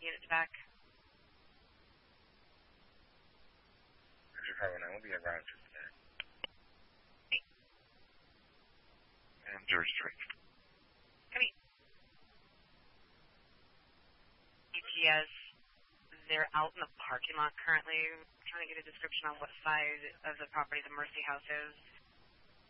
units back. Roger, 519, we'll be around just a minute. Okay. And George Street. Come in. ETS, they're out in the parking lot currently. I'm trying to get a description on what side of the property the Mercy House is.